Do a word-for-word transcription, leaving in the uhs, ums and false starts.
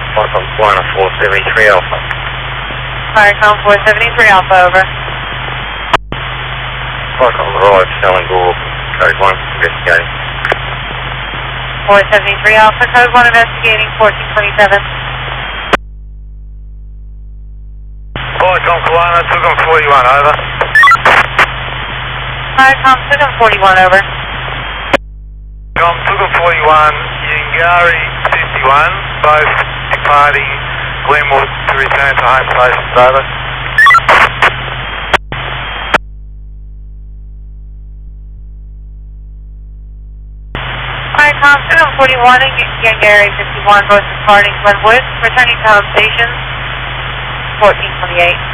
Viacom Guana four seventy-three Alpha. Viacom four seventy-three Alpha, over. Viacom arrived, Selangor, code one, investigating. four seventy-three Alpha, code one, investigating, fourteen twenty-seven. Viacom Guana, Tugun forty-one, over. Viacom Tugun forty-one, over. Viacom Tugun forty-one, Yingari fifty-one, both departing Glenwood to return to home stations, over. Viacom Tugun forty-one and Yingari fifty-one, both departing Glenwood, returning to home stations, fourteen twenty-eight.